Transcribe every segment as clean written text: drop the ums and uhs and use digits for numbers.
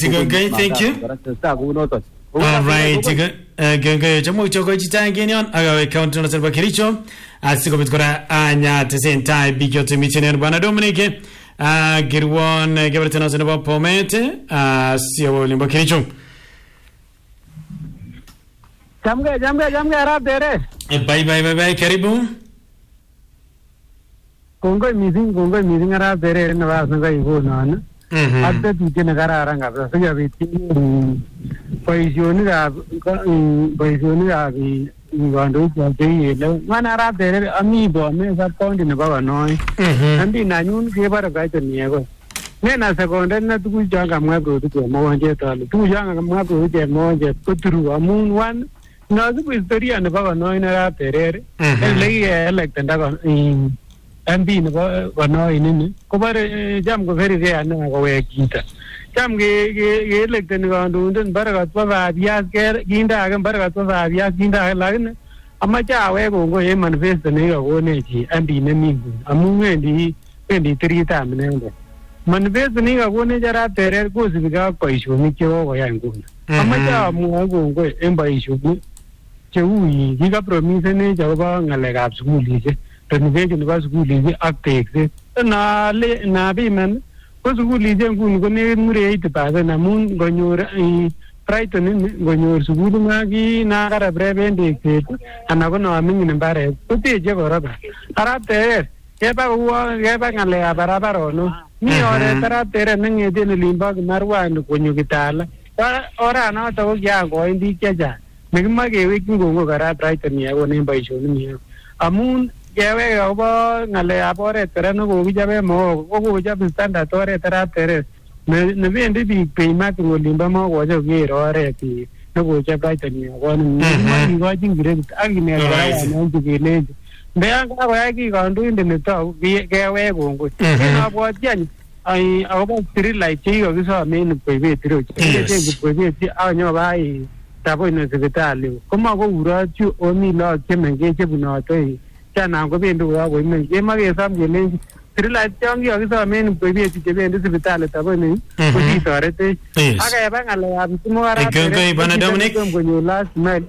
Okay, thank you. All right, genge jamu choko chitangenyon agawe county na serba kilicho asiko bitkora anya tesentai bigyote mitenen bwana Dominic girwon gebertena senaba pomete sio limbo kilicho jamge arab dere bye karibu kongo missing arab dere na was na igo na adda duje na gara ranga so ya biti paisioni ga bi ngando je le mana arab dere ami bo me sa pound ne ba no andi na nyun ke bara ga to ni go ne na seconde na tu janga ma bro tu mo wanje to tu janga ma bro je mo je putru amun wan na tu historia ne ba no ina arab dere le like tanda go ambi ne ba no ini ko bare jam go very re an go we kita jam ge like tanda go ndun baragat ba bias ke ginda agam baragat ba bias ginda lagne amma cha we go e manifest ne go ne ji ambi ne mi amu ngendi 23 tam ne ndo manifest ne go ne jara tere go siga paisho ni ke go ya ngo amma cha mu go emba ishu che ui giga promise ne ja ba ngale ga school je renovation ba school je akte na le na bi men ko school je ngun ko ne mure ite pa na mun go nyor right ne go nyor school ma gi na gara breben de ke ana go no amin ne bare ko te je go raba arate ke ba ngale abara baro no ni ore tara tere ne de ne limba marwa no ko nyu gitala ora na to ya go indi ke ja megma ge wekin go gara right ne go ne bai sho ni amun gewe go ngale abore tere no go jabe mo go jabe standard ore tara tere ne vende bi pema ko limba mo go jo ge ore ti no go jabe right ne go ni go jingire agi ne gara no ge ne be an ga ga ki ga ndu inde ne to gewe go na bo jan ai abo tiri lai chi go so me ne pe be tiro che pe be ti a nyo bai tabo in hospitali kuma go ura chu oni la che menge che buno to cha na go be ndu go me ge ma ge sam ge le trila chang yo so me ne pe be ti che be ndu hospitali tabo ni ko ti sore te aga ba ngale ab tumo ara ge bana Dominic go nyu last night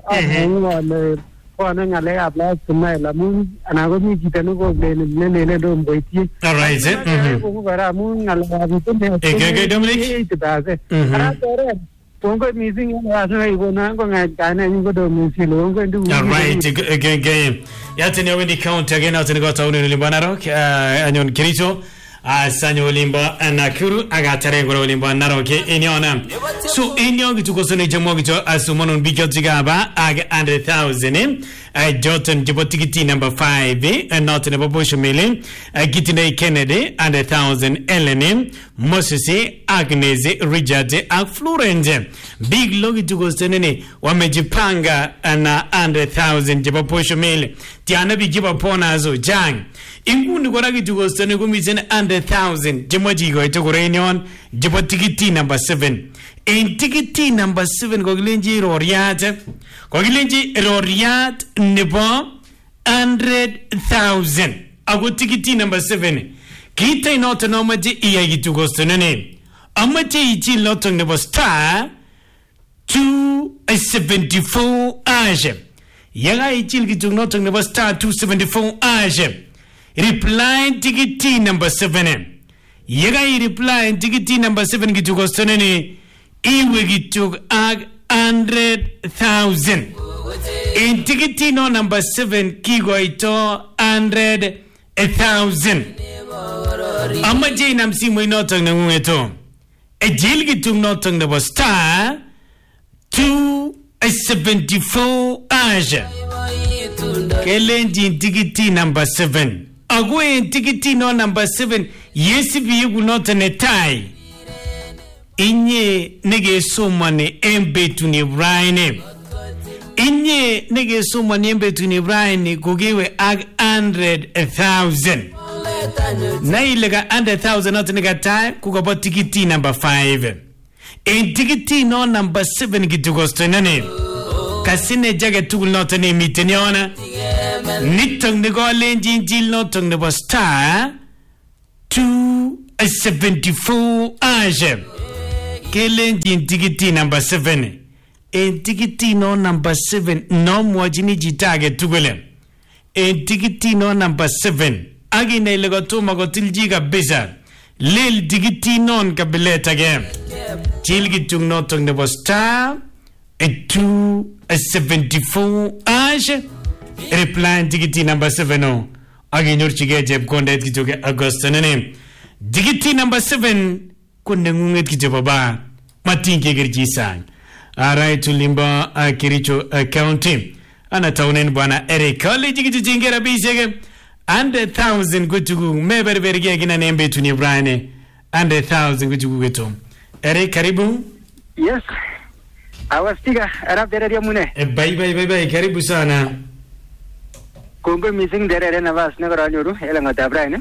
le ko na ngale ab last night la mun ana go mi ti tanu go le do mbo ti all right ko gara mun ngale ab tu ge Dominic ti ta se ara tore Pongo missing asana ibona ngo ngana ngo do missing ngo ndu all right again yatene wendi count again out ngo tauni limbana rock anyon kirito asanyo limba anakuru agatare ngo limba naroke eniona so enyo gituko sone jamo gito asumonon bigyotigaba ag 100,000 Joton Jibotikiti number 5 and not in a proportion million Gitine Kennedy 100,000 Eleni Moses Agnes Richard Florence big logi to go stenene wamejipanga na 100,000 jiboposho million tiana bi jibapona zo jang ingundi koragi to go stene kumisen 100,000 jimojigo itokorenyon Jibotikiti number 7 in tikiti number 7 kogilenji roriat nebo 100,000 ago tikiti number 7 kita inoto no maji iya gitugo stonene amaje ichi loto nebo star 274 aje yaga ichi gitugo noto nebo star 274 aje reply tikiti number 7 yaga reply tikiti number 7 gitugo stonene iwe gituk ag 100,000 in tikiti no number 7 kigo ito 100,000 amma je nam simo inotong na ngueto e jil gituk notong na star 274 aja kelenji tikiti number 7 agwe tikiti no number 7 yesi biyu notane tai inye nege somane embetu ni Brian inye nege somane embetu ni Brian gogewe ag 100,000 na ilega 100,000 not nega time kugobo tikiti number 5 in tikiti no number 7 gitugosto nane kasine jage tugul not ne miteniona nitong nego lenji jil notong nebo star 274 ajem kelenjin tikiti number 7 en tikiti no number 7 no mwachini chito age tugul en tikiti no number 7 agine ile kotomo kotilji kabisa lel tikiti non kabilet age chil kitung notok nebo star 274 ash reply tikiti number 7 no aginyorchige chepkondet kichoke August nene tikiti number 7 kunde ngunget kityo baba matinge gerji sang arai tulimba Kericho county ana taunen bwana Eric college kichingera bishege and 1000 kuchugu meberberge kina nembe tuni brane and 1000 kuchugu geto Eric karibu. Yes, awastika arab derere mune Bye karibu sana. Kongo missing derere na vas ne karanyoru elanga tabrane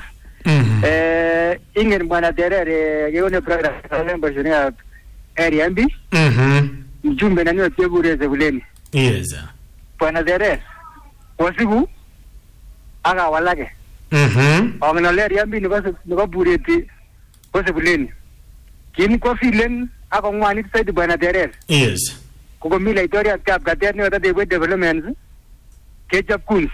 ingen bwana derere yone program member junior area mb mjumbe na nyo tegure zebuleni. Yes bwana derere wasigu aga walage ongena le area mb ni bureti zebuleni kin ko filen ako ngwani side bwana derere. Yes ko mila itoria kap gater ne de developments kejap kuns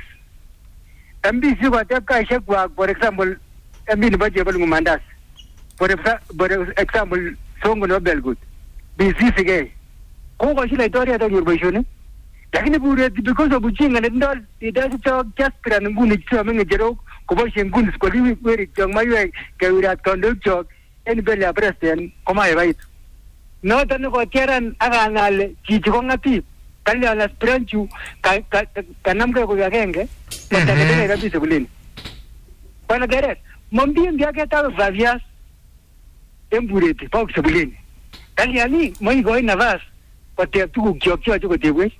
MB si ko tap ka shekwa for example MB ni baje bal ngumandas for example songo no belgut BC sige ko shila itoria to yurbashone lakini bure because of uchinga ndol ida to kaspira nguni chama ngejero ko bo shengun ko liwi kweri jong mayu ke urat kondo chok en bele president koma evait no tan ko keran aga ngale kichiko ngati kali ala spranchu kanamke ko yakenge patagene kabisa bulini bana dere mombi ndiake ta vavias embureti pa kusebulini kali ani moi go ina vas pate tu kyokyo ko tebwe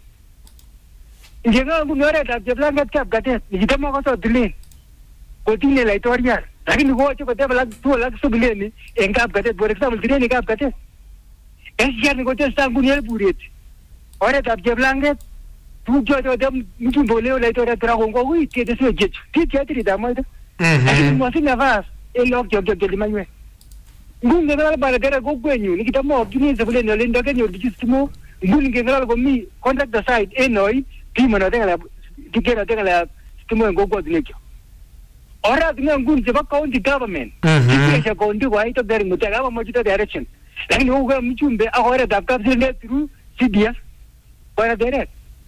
njenga ngunore ta jeblangat kap gate nitamo ko so dilin ko tine la itoria lakini ko ko tebla tu la subulini engap gate for example dilini kap gate Esian ko testa ngunel bureti ore ta jeblangat tu jo dem mutu boleo la itoria tra ko wi ti de se jet ti ti da mo de mo sina vas elok jo de manuel ngunge ngala bala dere go gwenyu ni kitamo kini sebuleni le ndoke nyor bijistimo ngunge ngala go mi contact the side enoi timo na tengala tikera tengala stimo go go dinekyo ora dinga ngunje ba county government tikesha ko ndi wa ito dere mutaga ba mo jito direction lakini uga mchumbe ahora dabka zile through CDF kwa dere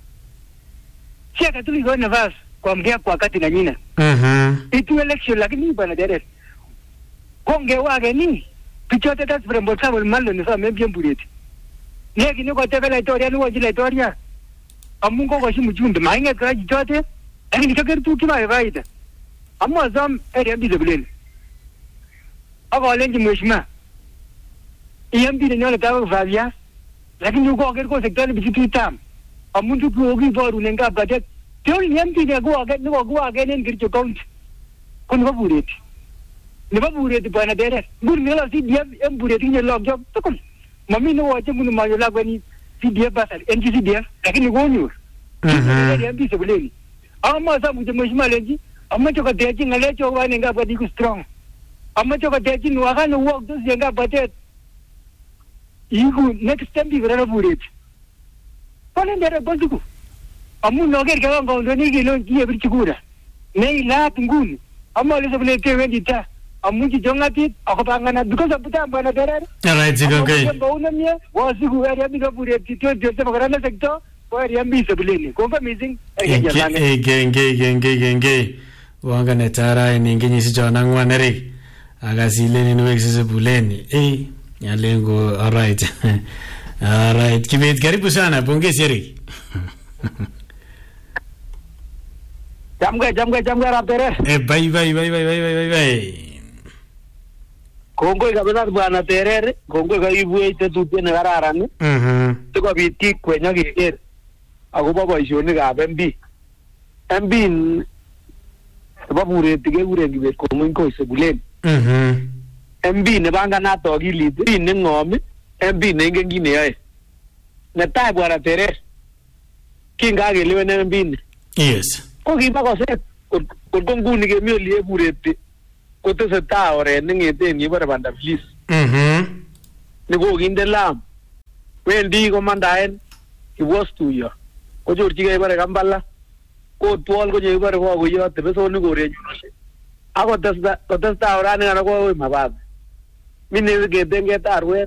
cheka tulizo na vas kwa mgea kwa kati na nyina itu election lakini bana dere konge wage ni pichote tas brembo sabul malo ni sa membie mbureti negi ni ko tebela itoria ni wajila itoria amungo ko shimu chunde mainga kra jichote lakini choker tu kima evaida amma zam area bizeblen aba lenji mweshma iyambi ni nyola tawo vavia lakini uko ker ko sector bichitu tam amundu ko ogi boru nenga gadet tol yambi ni go aget ni go aget ni kircho count kun ko bureti ni ba bureti bana dere bur ni la CDF em bureti ni log job tukul mami no waje mun ma yola gani CDF basal NGCDF lakini go nyur yambi sebuleni amma sa muje mweshma lenji amma to ka deji ngale cho wa nenga badi ku strong amma to ka deji no aga no work dos yenga badet igu next time bi gara bureti pole ndere bozuku amu no ger ka ngo ni gi no ji bir chikura nei la tunguni amma le sebule te wendi ta amu ji jongati akopangana because of buta bana dere alright okay bona mie wasiku area bi bureti to de magara na sector ko area bi sebuleni ko amazing genge wanga netara ni nginyi si jona ngwanere agasileni no exise buleni nyalengo alright alright kibet karibu sana pongezi Eric jamga rapere bye kongo kabisa bwana terere kongo ka ibuete tutene kararan tiko biti kwenya keker akobo boisionik ab MB nebo bureti kekuren kibet komuny ko sebulen MB ne banganat akilit MB ne ng'om MB ne ingen kit neyoe netai bwana terere kingakelewen MB ni yes ko kiba koset ko nguni kemi oli bureti kotesetai oret neng'eten yebore Banda Police nekokinde lam wendi komandaen kiwostuyo kochorchigei bare Kampala kotwol konyo bare kokoyot tebesonik korenyu akotesta orani kana kowe mababa mine ketenge tarwet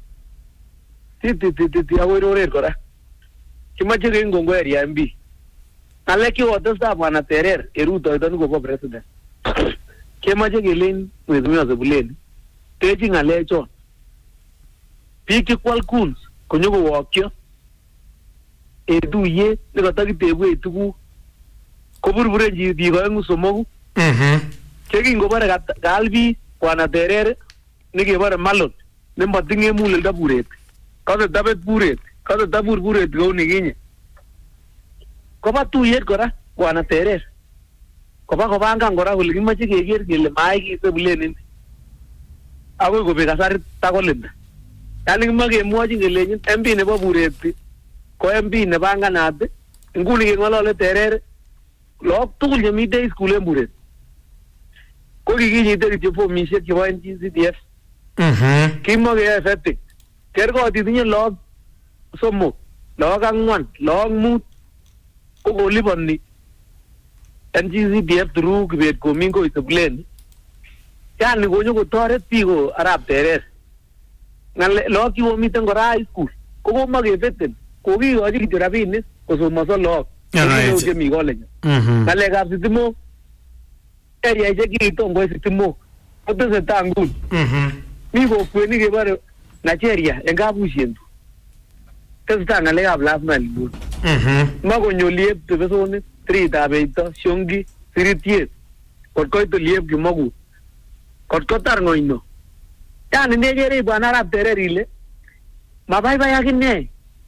ti akoi rorer kora kimache kengongo area MB ng'alek chekotesta Bwana Terer erutoito nikobo president kemache kelen Mheshimiwa Sebuleni techi ng'alek chon biik chekwal kuns konyokowokyo etuyet nekatokitebwech tuguk koburburen biik oeng'u somoku chekingobore kaal biik Bwana Terer nekebore Malon nematinye muleldo buret kase tabet buret kase tabur buret kou nikinye koba tuyet kora Bwana Terer kobangan kora kole kimache keker kele maai ki Sebuleni akoi kobek kasarit takolinda yani kimakemwochin kelenyin MP nebo buret ko MP nebanganat nguni keng'olole Terer look tugul chemite school en buret ko kikinyite kityo fomisiek chebo NGCDF kimakeyoe vetting kergot itinye look somok look ang'wan look mut ko koliponi NGCDF through Kibet Komingo Sebuleni yani konyo kotoret biik ko Arap Terer ng'ale look chikomiten kora high school ko komakefetten kokikochi kityo rabinik kosomoso look chemi college ng'alekab sitimok area chekitom koe sitimok kotesetai nguni mi kokwenik kebore Nigeria en Kapushendu tesetai ng'alekab last mile nguni makonyo liep tebesonik tiritab eito Shongi Siritiet kotkoit liep Kimokut kotkotar Ngoino yani nekere Bwana Arap Terer ile mabaibai akine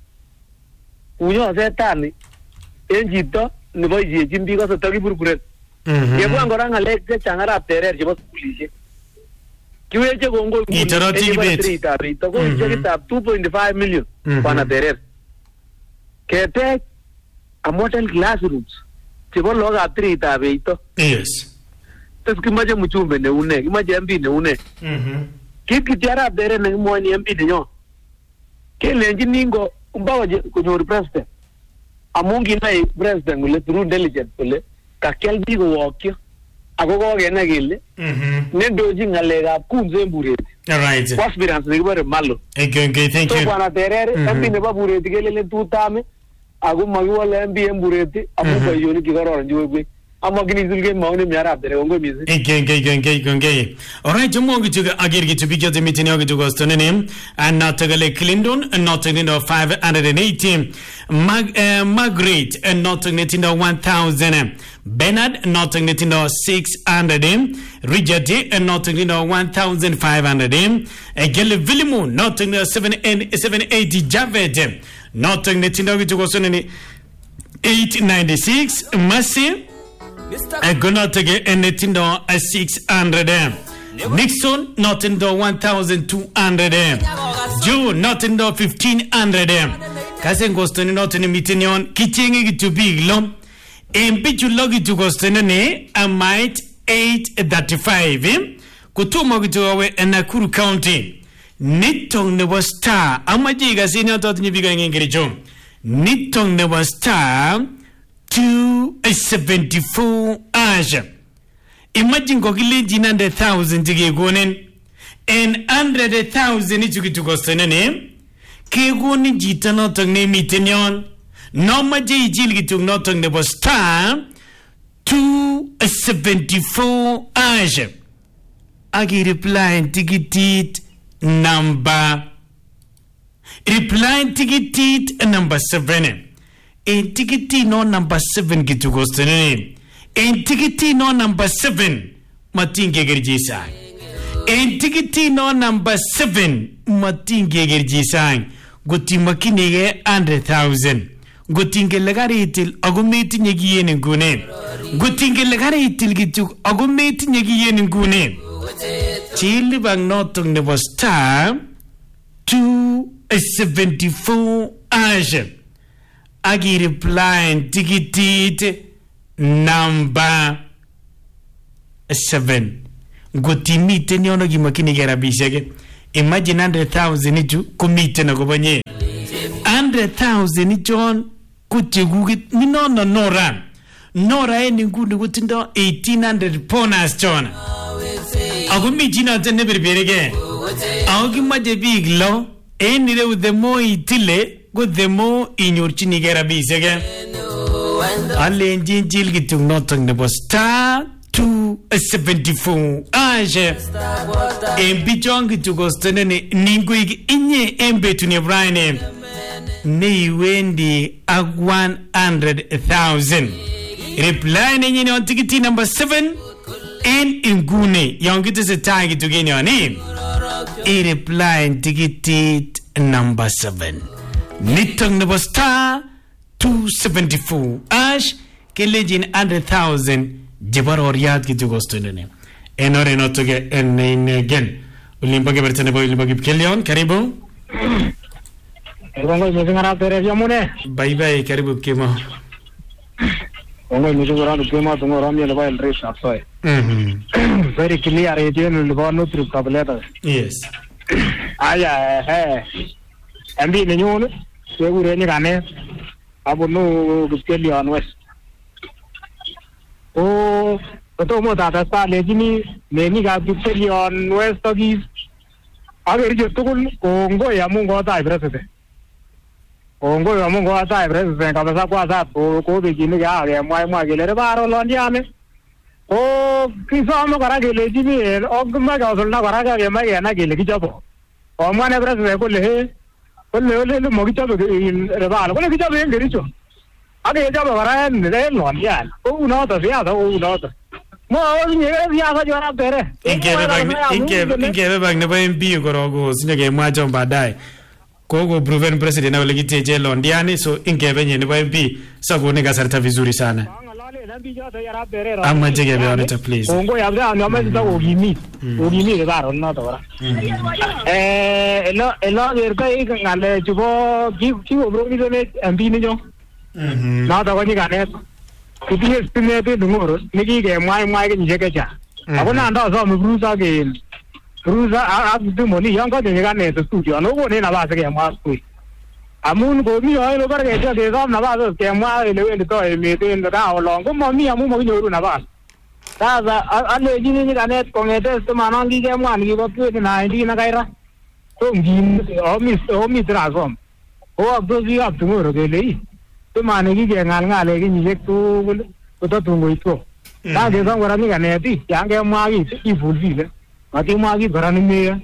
unyosetani en chito neboisiechin biik kose takiburburen yebwan kora ng'alek chechang Arap Terer chebo sukulisiek kiweche kongoi tiritab eito koweche kitab 2.5 million Bwana Terer ketech a model classrooms chebo lookab tiritab eito tes kimache mchumbe neune kimache MP neune kit kityo Arap Terer nekimwoini MP nenyon kelenjin ingo mpaka konyor president amun kinai president kole through intelligence kole kakial biik kowokyo ako kokenai kele nendochin ng'alekab kuns en buret aspirants nekibore Malo so Bwana Terer MP nebo buret kelelen tutame ako makiwale MP en buret amun boisionik chekororon chewekwe amakinizulke maune mi Arap Terer kongoi mising kongoi alright jomo kitu ager kitu biik yote mitini yote kitu kostonene anatagale Clinton anatagale 580 Margaret anatagale 1000 Bernard anatagale 600 Richard anatagale 1500 Gele Vilimu anatagale 780 Javed anatagale kitu kostonene 896 Mercy Gonotege Netindo 600 Nixon Notindo 1200 Joe Notindo 1500 Kasengostoni Notini Mitinion Kichingi to big lom Empichu logi to Gostonene a might 835 Kutumo to awe Nakuru County Nitong nebo star Amajiga senior totini biga ngiricho Nitong nebo star 274 Asia. Imagine kokiliji 100,000 kegonen and 100,000 ichukitukostenene kegonen jita notok ne mitenyon no maje ijil kituk notok nebo star 274 Asia. Agi reply tikitit number number 7 in tickety no number 7 gitu gostene in tickety no number 7 matinge gerjisa in tickety no number 7 matinge gerjisa goti makinige 100,000 gotinge legaritil agumetinye giyen ngune gotinge legaritil gitu agumetinye giyen ngune chili bang notung nebo star 274 Asia agi reply tikitit number 7 gotimiten yono gimakini gerabishege imagine 100,000 ichu kumiten akobo nye 100,000 ichon kuchekukit ninono Nora en inguni kotindo 1800 bonus chona ako mi chinoton neberbirege ako kimache biik lo en ireu the more itile ko the more inyorchinige rabisiek alenjin chil kityok notok nebo star 274 ashe en bichon kityok kosteneni ningoik inye en betuni Brian neiwendi ak 100,000 reply nenyin on tikiti number 7 en inguni yon kitesetai kityok en yon reply tikitit number 7 nitok nebo star 274 ash kelejin 100,000 jeba roriat kityok kosteneni en ore notoke en inegen ulimbo keberta nebo ulimbo Kipkelion karibu Kongo imezingara tere yamune. Bye karibu kimo. Kongo imezingara kimo tungo ramye leba el race apsoe. Very clear region leba no trip kableta. Yes. Aya ambi ne nyone segure ni kane abunu Kipkelion West. To mo tata sta lejini meni ga Kipkelion West agis. Ageri jotukul Kongo ya mungo ta ibrasete. Kongo ya mungo ata president kabisa kwa sababu ko bigini ya ge mwa gele baro londiane o kisamo kara gele jini ogma ga solna kara ga ge ma ge na gele kijobo o mane president ko le mo kijobo re baro ko le kijobo en gericho age jabo kara ne londiane o uno to ya mo ni ya sa jora tere ingebe bag ne ba mbi gorogo sinye ge mwa jom badai Kogo proven president na legiteje londiani so ingebenye ni MP sagone gasarta vizuri sana amaje gebe orita please Kongo yabda no amezi ta ogimi le baro no tora elo gerkai ngale jubo ki obro ni ne MP ni jo na ta wani ganet kiti spine be dungoro ni ge mai ge nje kecha akona ndo so mu brusa ge Ruza abdu moni yang ka denga ne to studio no ko ne na ba se ke ma ku amun ko mi ho lo bar ke je ga na ba so ke ma le we to e me te nda o long ko mo mi amu mo nyoru na ba ta za ale ji ni ga ne ko ne te to ma no gi ke ma ni ko tu na ndi na kaira to ngi o mi tra gom o abdu ji abdu mo ro ke le to ma ne gi ke ngal le gi ni je tu ko to tu ngoi to ta de ga ngora ni ga ne ti yang ke ma gi ti fu ji le Mati magi barani me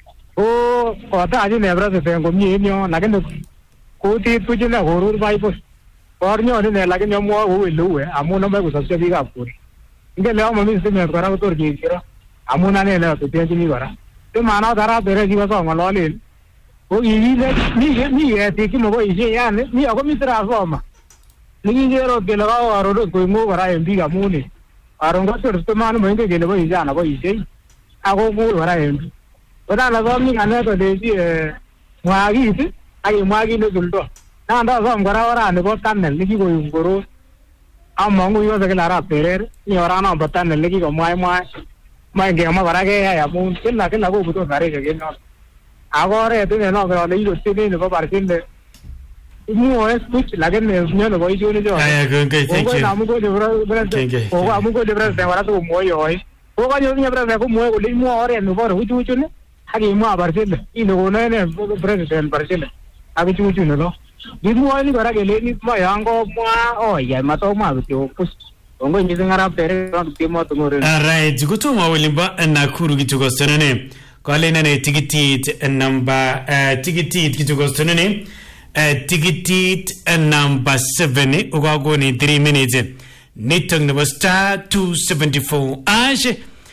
o kota aje nebra se tengo mi nyo lagene ko ti tuje na horur bai pos or nyo ne lagene mo o luwe amuna ba ko sabse biga puri inge leo mami se me kara to ji kira amuna ne le to ti ni bara to mana dara bere ji so ngalo le o yi le ni e ti ki mo bo ije ya ne ni ko mi tra so ma ni ge ro ke la ro ko mo bara en biga muni arongo to mana mo inge ge le bo ije na bo ije ako ku wara en oda la zomi kana to de ji mwagi ti ai mwagi no duldo na nda zom gara wara ne ko tanel ni ko ngoro amangu yo de la ra perer ni ora na batanel ni ko mai ge ma wara ge ya mun kella ko buto sare ge no agore tu ne no pero le yo ti ne ko parkin de mu es kuch lagen ne no ko jo ne jo ay good thank you amu ko de bra amu ko de bra de wara to mo yo ko ga yo ni bra ko mo ko le mo ore no bor hu chu ne hagi mo abarsil ino ko ne president barsil abi chu ne lo di mo ni bara ge le ni mo yango mo o ya ma to ma ko pus ngo ni ngara pere ko mo to ngore right gutuma Wilimba Nakuru kitugo senene ko le ne tikiti number tikiti kitugo senene tikiti number 7 ugago ni 3 minutes Nitong number star 274 ash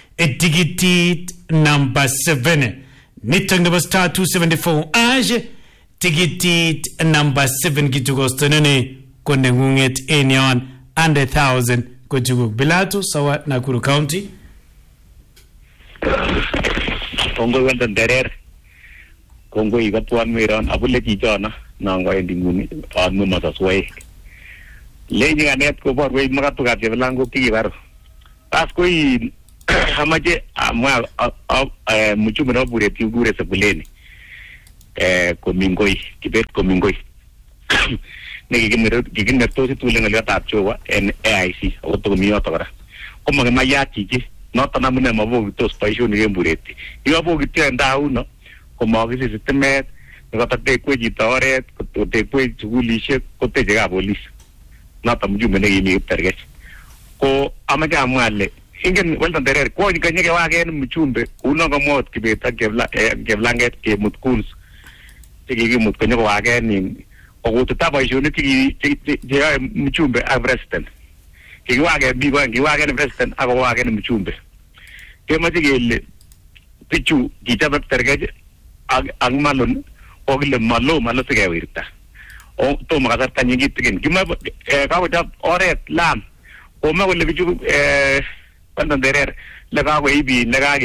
ticket number 7 Nitong number star 274 ash ticket number 7 kitugo stonene konde ngunget enion 100,000 kujugo Bilatu sawa Nakuru County Kongo wenda derer Kongo igatuan miran abule kijana nangwa endinguni anu mataswai Lenye ganet ko por wey magatugat je lango ki bar. Pas koi hamaje amwa mchumbe na bureti gure Sebuleni komingoi kibet komingoi ne gigin to si tulen ngali ta chowa en AIC oto miyo to bara como que maya chichi no tan mune mabo to station ni bureti iba bo gitia ndauno como que se sistema no ta te kweji tore ko te kweji tulishe ko te llega bolis no ta mjumbe ne ni terge ko amaja amwale ingen weltan derer ko ni kanye ke wage ni mchumbe uno ko mot kibeta geblanget ke mutkuns tigi mut kanye ko wage ni o tutaba joni tigi je mchumbe avrestan ki wage bi ko ngi wage ni avrestan ako wage ni mchumbe ke ma tigi pichu ki jaba terge ang malon o gile malo tigi wirta o to ma ta ngi tigin gima ka ko oret lam o ma wala pichu pandan derer laga go ibi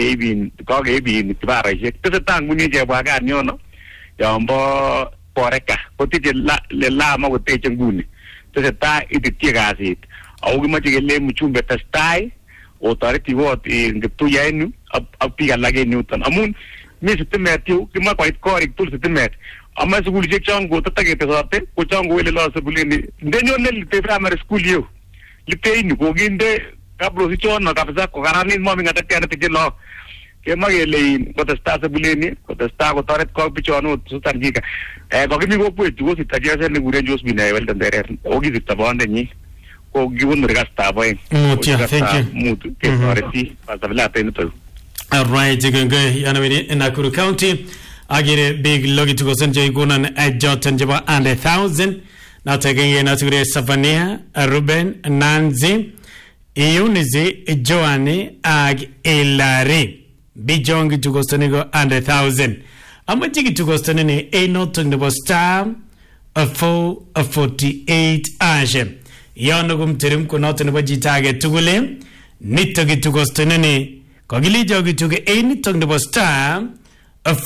ko ge ibi tibara je to tang muni je ba ga nyono yombo poreka ko ti la ma ko te changuni to ta iti tigasit au gima ti le mchumbe tastai o tare ti vot in tu yenu apiga lage newton amun mi sistemetiu gima ko it korik tul sistemet amma school je chango to tage te sorte ko chango ile la sebulini ndenyo nel te primary school yo lite ni ko ginde kabro si chona kabisa ko garani mo minga tatia te lo ke magele ko sta sebulini ko sta ko tare ko pichono sutarjika ko kimi go pu tu si tatia se ne gure jos bina wel tandere o gi tabande ni ko giwon regasta boy thank you mutu ke tare ti pasabla te no. All right, genge yanawini in Nakuru County agire big logi to go sanje gunan ajotan jaba and 1,000 now taking in Nature Savania Ruben Nanzi Iunizi Joani ag Elari Bijongi to go sanigo and 1,000 amajigi to go stanini a not on the star a 48 ashe yanogum tirim kunot in wajitage tugule nitogi to go stanini Kogili jogi tuge any tongue the star a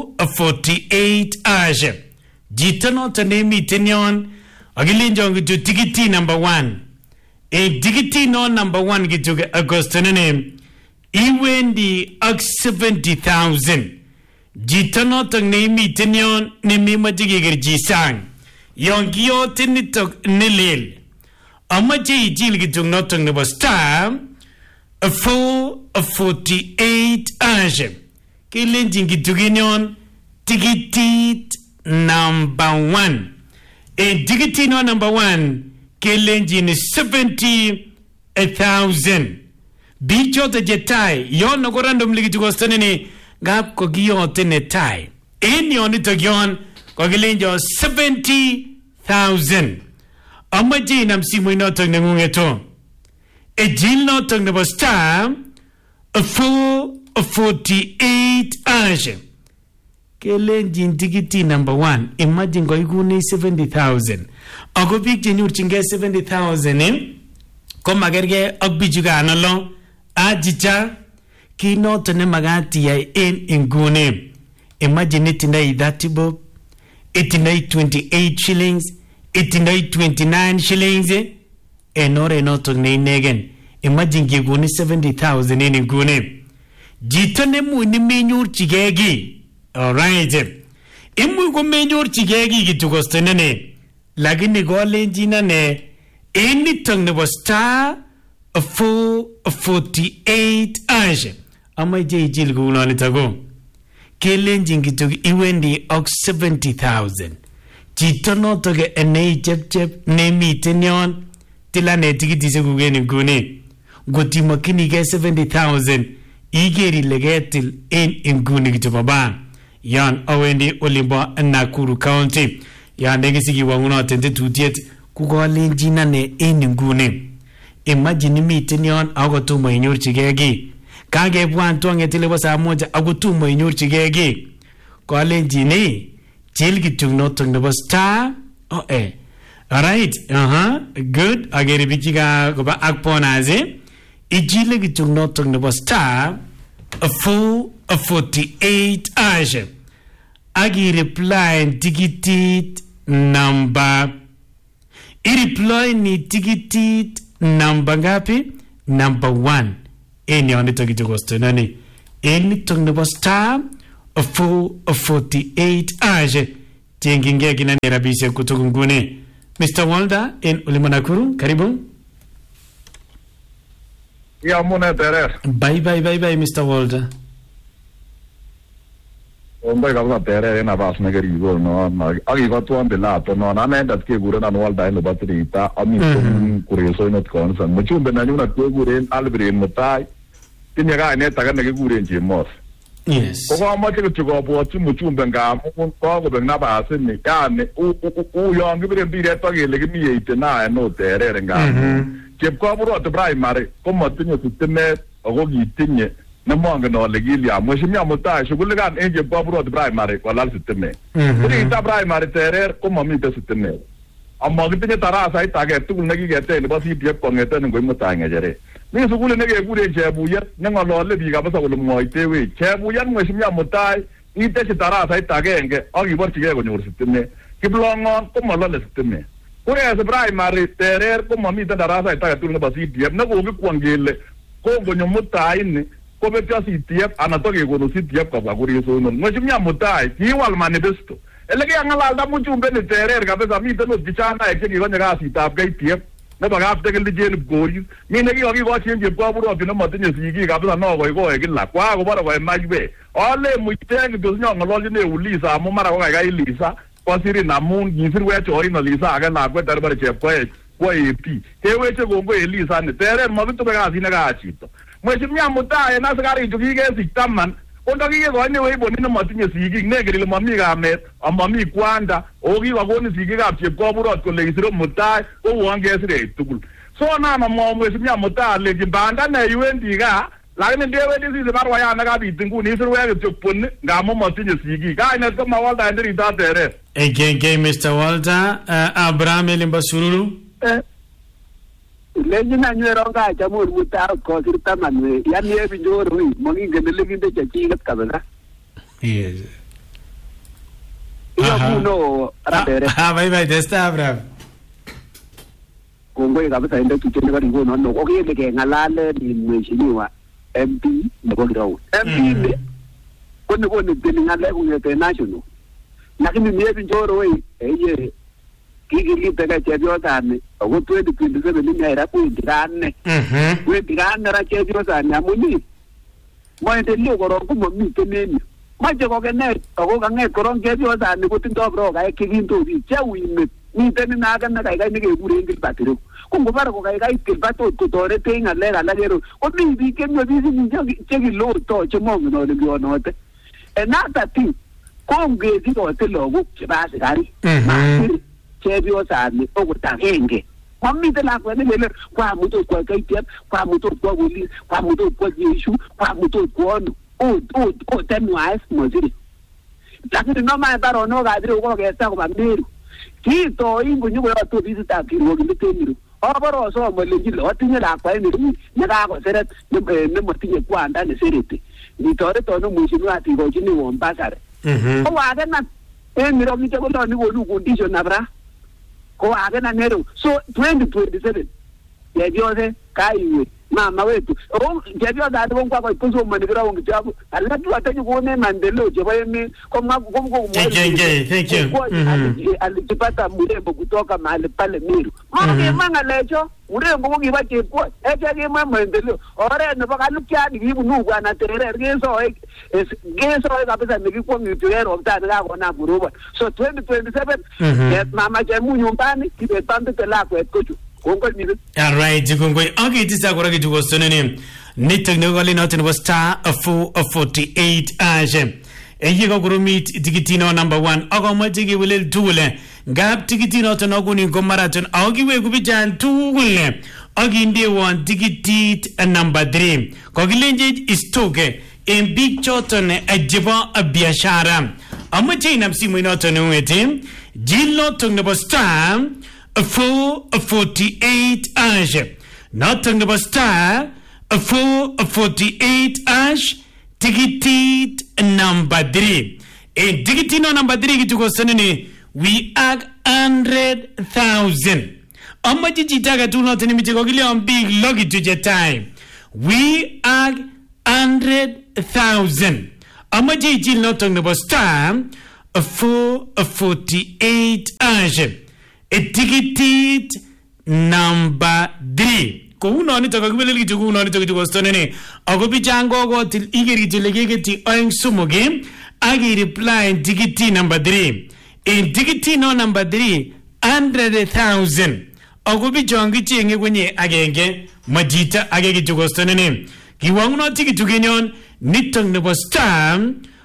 48 ashe. Jitano to name it tinyon. Agili jogi to tikiti number 1. A tikiti no number 1 get to Augustine name. Iwendi 70,000. Jitano to name it tinyon nemima jigger jisang. Yonkio tinitok nilil. Amaji jil get to not on the star. A 48 ashe. Kilinjin gituginyon tikitit number 1. A tikiti no number 1. Kilinjin 70,000. Bicho te jetai. Yon no korandom ligitugostanini. Gap kogiyo tenetai. In yon itogyon kogilinjo 70,000. Amaji namsimu inotong nangungeto. A jill not on the star a 48 ashe. Kelenjin tikiti number 1. Imagine go iguni 70,000. Ako big jenur chinge 70,000 Koma gerge agbijuga analo ajicha kino tone magati ya ingune. Imagine itinai 30 bob, itinai 28 shillings, itinai 29 shillings enore noto negen. Imagine giguni 70,000 in gune. Jitone mu ni menyur chigegi. Alright. Imu go menyur chigegi gitugostenene. Lagini gole jina ne any tongue ne was star a 48 ashe. Ama jil guna nitago. Kelenjin gitu iwendi ok 70,000. Jitono toge ene jep ne mitinyon. Tila ne tikiti se kugeni gune. Goti makini ge 70,000 igeri legetil in guni gitu baba. Yan awendi Olimba Nakuru County. Yan negisi wanguno atende tutiet kugole jina ne in guni. Imagine mitinyon agotumo inyor chigegi. Kage bwan tuange tile wasa moja agotumo inyor chigegi. Kole jini jilgi tugnotung nebo star. Oh Alright, good. Agere bichiga koba akponaze. Ijile gitung notong nebo star a 48 ashe. Agi reply tikitit number. I reply ni tikitit number ngapi? Number 1. en yonito kitukostonani en nitok nebo star 448 aje tiengingea kinani rabisiek kutoka nguni. Mr. Walda en Ulimo Nakuru, karibu. Ya muna terer. Bye Mr. Walda. Ombai kabisa terer na bas na gari gol no agi ko tuan belato no na ndat ke gure na Walda en batrita ami kureso not konsan muchumbe na nyuna ke gure albrin mutai tinyaga ne taga ne gure njimos. Yes. Ko ma te ko bo tu muchumbe ngamu ko ko be na bas ni kane u yong gure bire to ge le mi ite na no terer ngamu. Ke ko bro to primary ko ma tinyo sisteme ogo gitinye na mwanga no legilia mweshimia mutai shughuli gan enje ko bro to primary ko lal sisteme. Ri ta primary terer ko ma mi te sisteme. Amma gitinye tarasa itage tu ngi gete ni basi die ko ngete ngo mutai ngejere. Ni shughuli nege gure chebuya ngalo le bi ga basa ko mo itewe chebuya mweshimia mutai ite tarasa itage nge agi borchige ko nyor sisteme. Kiblongo ko ma lal sisteme. Kure as primary terer ko mami ta darasa ita tu ne basi diep na ko kwangele ko gonyo mutai ni ko betya si diep anatoke ko no si diep ka kuri so no ngimya mutai ki wal manifesto elege angala da muchumbe ni terer ka besa mi teno dichana e ki gonyo ga si ta ga diep na ba ga te ke je ni gori mi ne ki ko chinje ko buru bi no matinye si ki ka besa no ko e ki la kwa ko bara ko e majbe ole mu tengi do nyo ngolo ne ulisa mo mara ko ga ilisa kwasiri namun gisir we chori no lisa aga na gwe darbar che kwa epi hewe che gongo elisa ne tere mo bitu ga sina ga chito mo chimya muta na sagari jugi ge sitaman ondo gi go ne we boni no matinye sigi ne gri mo mi ga met amami kwanda ogi wa goni sigi ga che ko buro ko le isiro muta o wange sire tukul so na no mo chimya muta le jimbanda na yuendi ga lakini ndewe disi barwa ya naga bitingu ni sirwe ya chopun ngamo matinye sigi ga ina ko mawalda ndiri ta tere Ege Mr. Walda Abraham Elimba Sururu Legina nyero ga jamur muta ko sirta manwe ya ni e bijoro wi mongi ngene leginde chachi gat kabana. Yes. Iyo kuno ratere. Bye desta Abraham. Kongo ga bata inde tuchene ga ngono no ko yele ke ngalale ni mweshiniwa MP nebo ngirawo. MP ni kone bini ngale ku national. Lakini ni e bijoro wi eye kiki pega chebyo tane ogo 2027 ni era ku ndirane we ndirane ra chebyo tane amuni mo endeleo goro ku mo mi teneni ma je ko gene ogo ga nge koron chebyo tane ku tindo bro ga kiki ndo di chewi mi teni na ga na ga ni ge gure ngi batiro ku ngo bara ko ga ke bato ku tore tenga le ga la gero o mi bi ke mo bi ni chegi lo to che mo no le bio no te e nata ti ko nge di ko te lo ku ba sigari ma chebyo sane okutangenge kwamite la kwene le kwa muto kwa kaitiap kwa muto kwa wuli kwa muto kwa yeshu kwa muto kwa no o tenwa mozili lakini no ma baro no ga dire ko ga ta ko bamiru kito ingu nyugo ya to visita kiro gi temiru o baro so mo le jilo otinye la kwa ni ne ga ko seret ne mo tinye kwa anda ne serete ni tore to no mushinu ati go jini wo mbasare o wa ga na miro mi te ko no ni wo lu condition na bra ko aga na nero so 2027 yebyoze kaiwe mama wetu o jebyo da do kwa ipuzo manigera wongi jabu alatu atanyu kuone mandelo je bayemi ko thank you alijipata murembo kutoka mahali pale Miru manga lecho murembo wongi bache ko eke mama mandelo ore no bakalukia ni bibu nu kwa na tere geso kabisa nikikuwa mituero mtani kako na buruba so 2027 mama jamu nyumbani kibetande telako etkochu. All right, Jukungwe. Okay, this is a correct to go soon. Nick Nogoli not in was star a 48 Ajem. And you go meet Tikitino number 1. Ogomati will tool. Gap Tikitino to Noguni go marathon. I'll give a Gubijan 2 will. Oginde 1 Tikitit number 3. Kogilenje is toke. In Big Choton a Jiba a Biashara. Amatin of Siminoto know it him. Jillo to the star. 448 ash. Not on the star. 448 ash. Ticket number 3. A ticket number 3 to go suddenly. We are 100,000. Amajiji taga tu not any on big luggage to your time. we are 100,000. Amaje ichil notok nebo star 448 hash. Tikitit number 3. Kouno nito kakibelel kityo kouno nito kityo kostonene. Ako bichango kotil igeri tile keketi oeng sumogi. Agi reply tikiti number 3. In tikiti no number 3 100,000. Ako bichangi chenge kwenye agenge majita agege kityo kostonene. Kiwanguno tikiti kenyon nito nebo star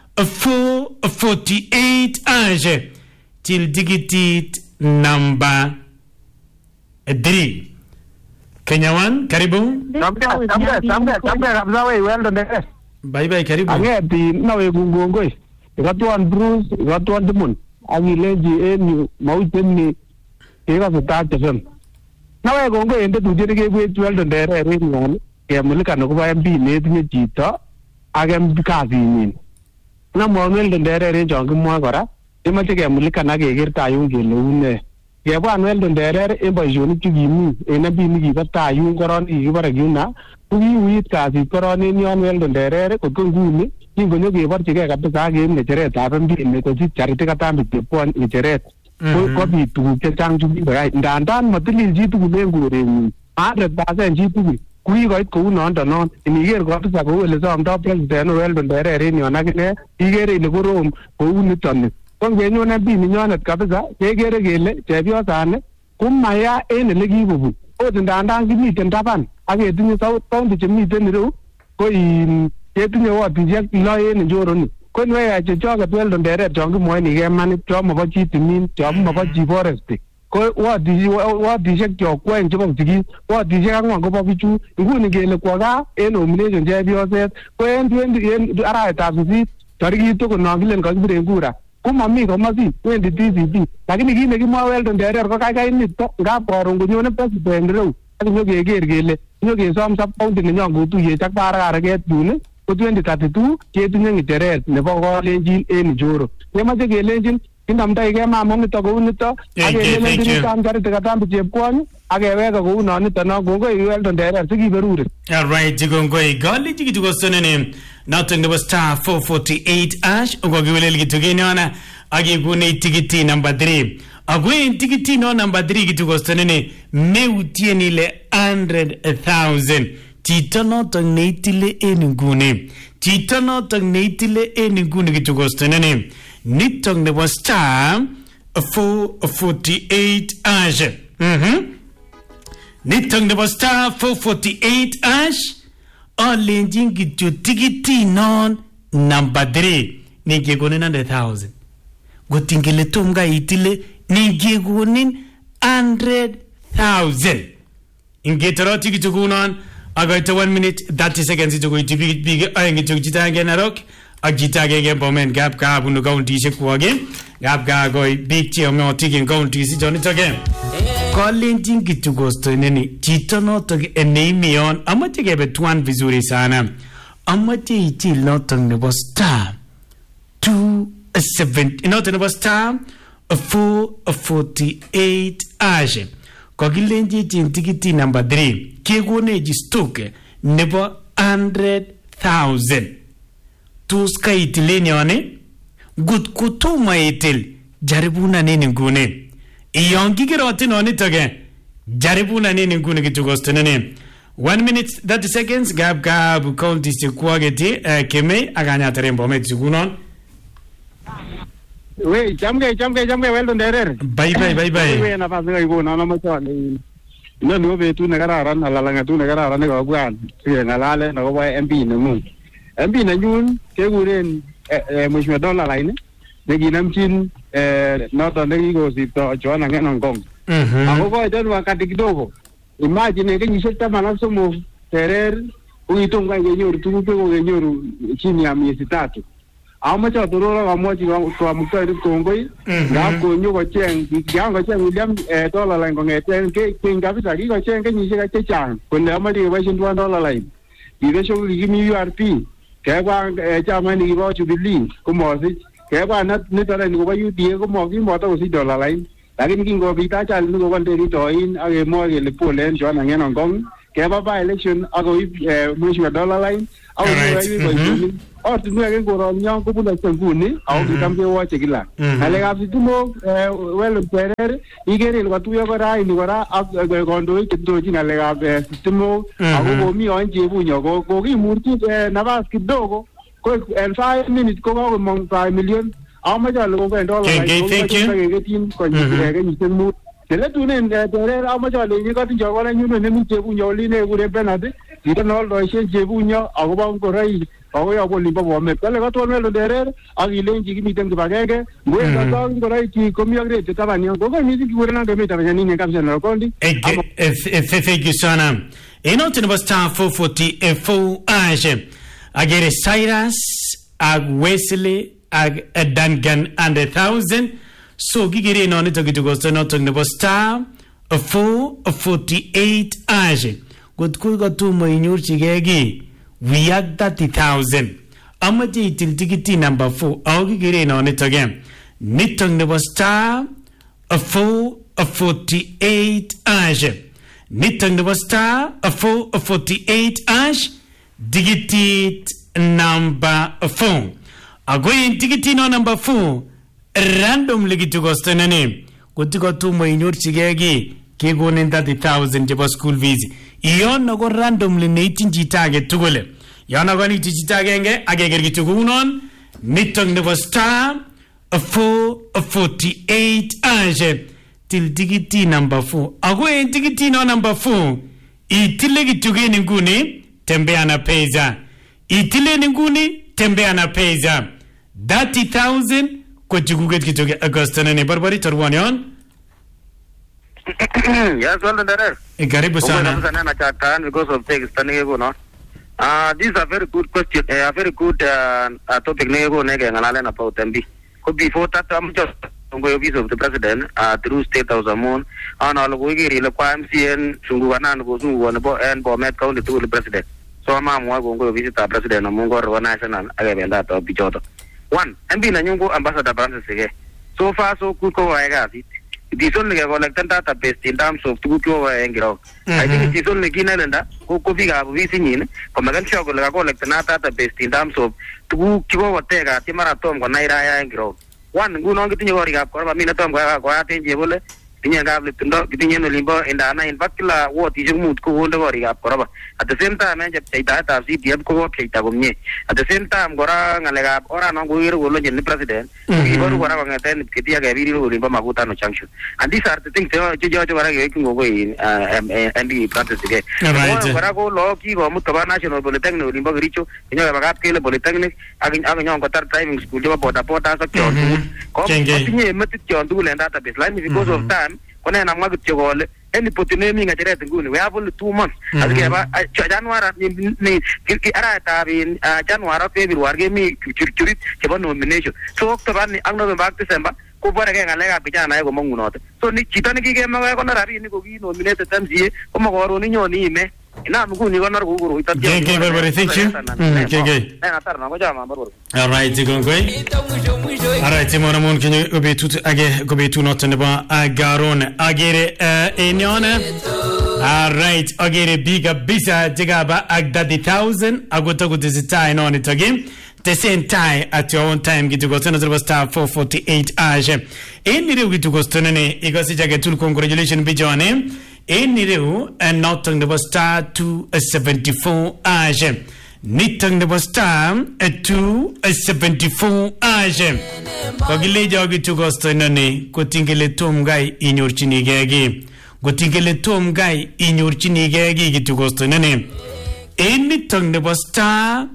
448 hash. Til tikitit number 3. Kenya One, karibu. Samge kabisa wewe Weldon Nderere. Bye karibu. Angeti nawe kungongoi. Ikatuan Bruce, ikatuan Dimon. Agileji enu mauiteni kekase tache FM. Nawe kongoi ende tujeni kebwet Weldon Nderere ngani. Kemulikan akobo MP netinye chito ak MP kasinyin. Namwa Weldon Nderere chon kimwa kora, imache kemulikan ak keker tayun kele une. Kebwan Weldon Nderere en boisionik chekimi en MP nikibo tayun koron kikibore Kiuna, ko kiuit kasit koron en yon Weldon Nderere kotko nguni kingonyo keborchigei kabisa ak keib ng'echeretab MP nekosich Charity Katambit chepwon ng'echeret. Kobit tuguk chechang chekikoyai. Ndandan matilil chitugul en korenyin 100% chitugul ko kikoit kou nondonon. Iniker kabisa kou ele somdoi president Weldon Nderere en yon akine ikere ile korom kou nitoni. Ko ngenyon MP ninyonet kabisa kekere kele chepyosani komaya en ele kikobun. Ot ndandan kimiten taban ak ketinye county chemiten ireu ko ketinye wodishek 6 en Njoroni. Ko nwaya chechoket Weldon Nderere chon kimwoini kemanit chon mobo chi timin chon mobo chi foresti. Ko wodishek chok kwoeng chebo sigis, wodishek 4 kobo bichu. Nguni kele kwo gaa en nomination chepyoset ko en arawetab 8 tarikit tugul non kilen kakibiren kura. Kumami komosin wendi TCP, lakini kit nekimwa Weldon Nderere ko kaikai nito ngap koron konyone president reu ak nyokeker kele nyokesom sub county nenyon kotuyech ak barakareket yun ko 2032 ketinye ng'echeret nebo kolenjin en Njoro. Kemoche kelenjin kinamdaigei mama nito kou nito ak kelenjin Charity Katambit chepkwony ak keweka kou nonito no. Kongoi Weldon Nderere sikiberuri. All right, kongoi college kitu kostonene. Nothing nebo star 448 hash ukokiwelel kitu kenyona akikune tikiti number 3. Akwe tikiti no number 3 kitu kostonene meutien ile 100,000. Chito notok neitile en nguni. Chito notok neitile en nguni kitu kostonene. Nitok nebo star 448 hash. Nitok nebo star 448 hash. Olenjin kityo tikiti non number 3 ningekonin 100,000. Gotingele tomga itile ningekonin 100,000. Ingetoroti kityo kunon agoito 1 minute 30 seconds ityo koiti big aeng ityo chita age Narok ak chita age Bomet gap ka bunu county shekwage gap ka goi big cheomoti kin county si jonitoke. Kolenjin kityo kostoneni chito notok eneimion amache kebe tuan vizuri sana. Amache ichil notok nebo star 270 notok nebo star 448 hash. Kokilenji ichil tikiti number 3 kekoneji stock nebo 100,000. Tos kaitilen yone gut kutuma itil jaribuna nini ngune. Iyon kikirotin onitoke jaribuna nini ngune kitu kostonene. 1 minute 30 seconds gab county chekwageti keme akanyatare Bomet sikunon. We chamge Weldon Nderere. Bye. We nafasi ngaikono namachone. Ndio betu nekararan alalangatu nekararan nekabwan sikengalale nakobo MP nengung. MP nenyun kekuren Mheshimiwa Dollar Line nekinamchin noton nekikosipto Joanna Ng'enongong. Ako koiten wakati kidogo. Imagine kenyisiek 13 Nderere uitum kenyoru tuguk chekokenyoru chini ya miezi 3. Amache atororo amwachi kwa muktaindet kongoi ngap konyo kocheng kocheng William Dollar Line kongeten ke kabisa kikocheng kenyisiek chechang kole amache keboisien Dollar Line. Kibesho kimi URP kebwa chama nikibo Jubilee komosich kebwa nitore nikobo UDA komokimoto kosich Dollar Line lakini kingobit ajali nikobo nderitoin ak kemwa kele pole en Joanna Ng'enongong keba by election ago mwisho dollar line au hivi ortinwek eng koronyo kobunakse nguni au kitam kewoche kila ngalekab sitimok well kwerer ikere ile katuyo kora ini kora ak kondoik chetochin ngalekab sitimok ako komi on chebunyo kokimurti nafas kidogo ko 5 minutes ko kakomong 5 million amache ale kokwendo keketin kenyisiek mut teletunen terer amache ale nyikatinjo kora nyuno nemi chebunyo oline kure penalty kito noldoishen chebunyo akobo ngoroik ako yabo limbo bomet kale katol melo derer ak ilenji kimiten kibagege ngwenda tong ngoroik komi ak rete tabani ko misi kure nang kemita banyani kabisa na kondi thank you sana enote nebo star 440 Ashe agere Cyrus ag Wesley ag Duncan and 1000 so gigere no nito kitugosto noto nebo star 448 Ashe gotku gatumo inyorchige gi we are 30,000 amaje itil tikiti number 4 au gigere no nito gen nito nebo star 448 Ashe nito nebo star 448 Ashe digit number 4 agoyin tikiti no number 4 randomly kitugosto nene gotiko tumo inyorchige gi kegonen 30,000 chebo school fees iyon ko randomly neitin chito age tugul yon ko ni chito agenge ageger kitugunon nitok nebo star 448 Ashe til tikiti number 4 agoyin tikiti no number 4 itile kitugen nguni tembea na pesa itile nguni tembea na pesa 30,000 kwa chukuget kitoke Augustine ni barbari torwanion. Yes, well done. Karibu sana. Because of things nego no. This is a very good question. A very good topic nego ngalalen about MB. Could before that I'm just on the office of the president through State House Amon and all go giri le kwa MCN sunguana go sunguana and Bomet County to the president. So I'm going to visit the president among our national agenda to Bijoto. One, MB Nanyungo Ambassador Francis again. So far, so good. I got it. It is only a collected database in terms of to go and grow. I think it is only Guinea who could be a visiting from a collect database in terms of to go take a Timaratom or Naira and grow. One, good on getting your Minatom, Guayat and Jebole. Limbo in the in particular what is your mood go the worry up at the same time data CTF co at the same time Gorang and Legap or an ongoing the president we go to Gorang attend Kitia video in Bamagutano junction and these are the things George Warang away in MB practice again. Gorago Loki or Mutaba National Polytechnic in Bogricho in your Bagap Polytechnic having Avatar driving school about the port as a John Dool and database line because of time. When I'm not to any put naming at the Gun, we have only 2 months. As we have January in January, February, gave me to nomination. So October, I'm not back December. Go again and let Pijana go Mongunot. So Chitaniki came away on a Rabbi nominated them here, Omagoro in your name. Now, thank you. All right, all right, Timon Mon can you be to again go be to not about Garon Agere Eniona. All right, Agere bigger bisa Jigaba Agda 1,000. I go to this time on it again. The same time at your own time get to go to star 448 Ashe. Any way to go to Nene, Igosijagetul congratulations be your name. Enireu and not on the star 274 Ashe. Nitang the star 274 Ashe. Kogile jogi to go to Nane, Gotingele Tom guy in your chinigagi. Gotingele Tom guy in your chinigagi to go to Nane. Anything the star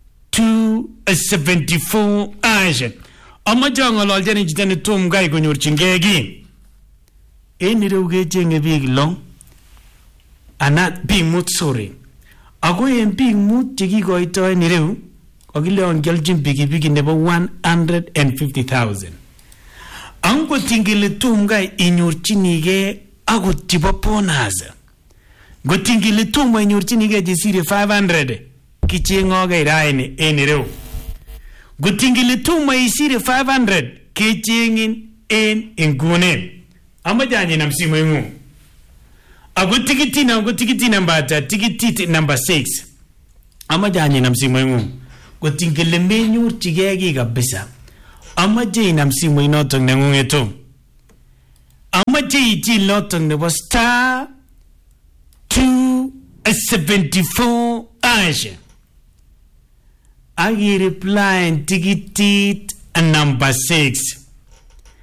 274 Ashe. Amajang all the Tom guy on your chingagi. Enireu getting a big long. Anat being mood sorry. Ago and being mood tiki go ito enireu. Ogile on Geljin bigi never 150,000. Ango tingile tunga in your chinige ago tipoponaza. Go tingile tunga in your chinige jisiri 500. Kichingoga iraini enireu. Go tingile tunga isiri 500. Kichingin in ngune. Amajani na msimu ingu. Ako tikiti number 6. Amaje inam simoit ng'ung. Kotingele menyorchigei kiy kabisa. Amaje inam simoit notok neng'ung eto. Amaje ichil notok nebo star 274 Aisha. Agi reply tikitit number 6.